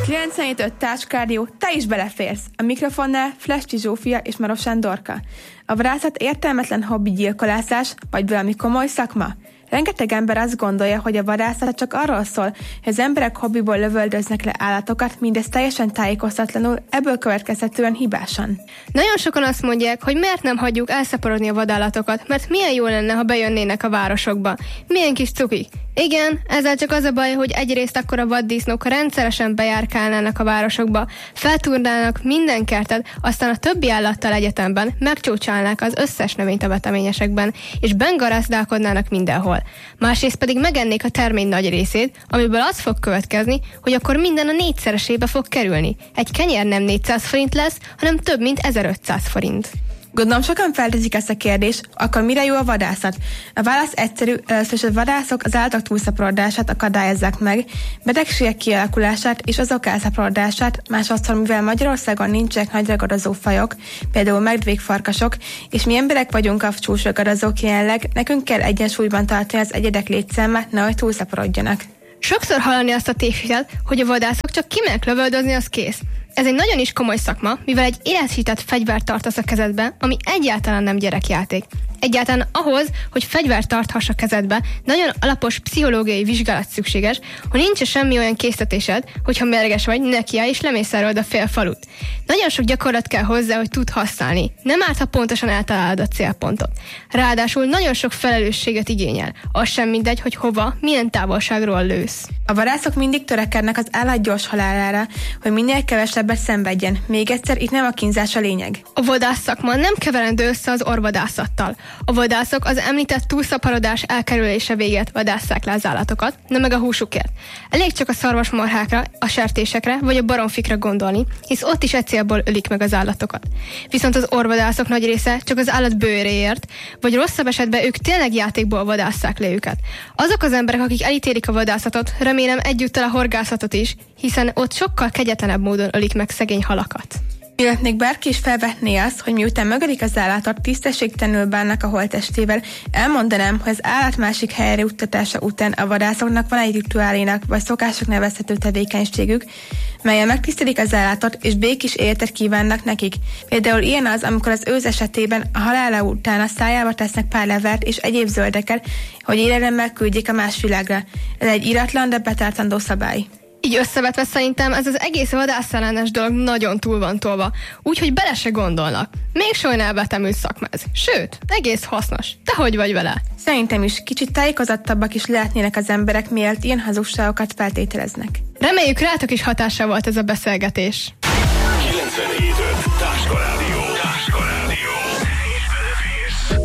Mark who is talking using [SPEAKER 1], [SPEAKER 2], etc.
[SPEAKER 1] 97.5 Társkárdió, te is beleférsz! A mikrofonnál Flesti Zsófia és Marosán Dorka. A vadászat értelmetlen hobbi gyilkolászás, vagy valami komoly szakma? Rengeteg ember azt gondolja, hogy a vadászat csak arról szól, hogy az emberek hobbiból lövöldöznek le állatokat, mindez teljesen tájékoztatlanul, ebből következhetően hibásan.
[SPEAKER 2] Nagyon sokan azt mondják, hogy miért nem hagyjuk elszaporodni a vadállatokat, mert milyen jó lenne, ha bejönnének a városokba. Milyen kis cukik. Igen, ezzel csak az a baj, hogy egyrészt akkor a vaddisznók rendszeresen bejárkálnának a városokba, feltúrnának minden kertet, aztán a többi állattal egyetemben megcsócsálnák az összes növényt a veteményesekben, és bengarázdálkodnának mindenhol. Másrészt pedig megennék a termény nagy részét, amiből az fog következni, hogy akkor minden a 4-szeresébe fog kerülni. Egy kenyér nem 400 forint lesz, hanem több mint 1500 forint.
[SPEAKER 1] Gondolom sokan felteszik ezt a kérdést, akkor mire jó a vadászat? A válasz egyszerű, először a vadászok az állatok túlszaporodását akadályozzák meg, betegségek kialakulását és azok elszaporodását, másodszor, mivel Magyarországon nincsenek nagy ragadozó fajok, például medvékfarkasok, és mi emberek vagyunk a csúcsragadozók jelenleg, nekünk kell egyensúlyban tartani az egyedek létszámát, nehogy túlszaporodjanak.
[SPEAKER 2] Sokszor hallani azt a tévhitet, hogy a vadászok csak kimennek lövöldözni, az kész. Ez egy nagyon is komoly szakma, mivel egy élethitett fegyvert tartasz a kezedbe, ami egyáltalán nem gyerekjáték. Egyáltalán ahhoz, hogy fegyvert tarthass a kezedbe, nagyon alapos pszichológiai vizsgálat szükséges, hogy nincs semmi olyan késztetésed, hogyha mérges vagy, nekiállj és lemészárolod a fél falut. Nagyon sok gyakorlat kell hozzá, hogy tud használni. Nem árt, ha pontosan eltalálod a célpontot. Ráadásul nagyon sok felelősséget igényel. Az sem mindegy, hogy hova, milyen távolságról lősz.
[SPEAKER 1] A vadászok mindig törekednek az állat gyors halálára, hogy minél kevesebbet szenvedjen. Még egyszer, itt nem a kínzás a lényeg.
[SPEAKER 2] A vadász szakma nem keverendő össze az orvadászattal. A vadászok az említett túlszaporodás elkerülése véget vadásszák le az állatokat, nem meg a húsukért. Elég csak a szarvasmarhákra, a sertésekre vagy a baromfikra gondolni, hisz ott is egy célból ölik meg az állatokat. Viszont az orvadászok nagy része csak az állat bőréért, vagy rosszabb esetben ők tényleg játékból vadásszák le őket. Azok az emberek, akik elítélik a vadászatot, remélem egyúttal a horgászatot is, hiszen ott sokkal kegyetlenebb módon ölik meg szegény halakat.
[SPEAKER 1] Mielőtt még bárki is felvetné azt, hogy miután megölik az állatot, tisztességtelenül bánnak a holttestével, elmondanám, hogy az állat másik helyre juttatása után a vadászoknak van egy rituálénak vagy szokások nevezhető tevékenységük, melyen megtisztelik az állatot és békés életet kívánnak nekik. Például ilyen az, amikor az őz esetében a halála után a szájába tesznek pár levert és egyéb zöldeket, hogy élelemmel küldjék a más világra. Ez egy íratlan, de betartandó szabály.
[SPEAKER 2] Így összevetve szerintem ez az egész vadászellenes dolog nagyon túl van tolva, úgyhogy bele se gondolnak. Még soha elvetemült szakma ez. Sőt, egész hasznos. Te hogy vagy vele?
[SPEAKER 1] Szerintem is kicsit tájékozottabbak is lehetnének az emberek, mielőtt ilyen hazugságokat feltételeznek.
[SPEAKER 2] Reméljük rátok is hatással volt ez a beszélgetés.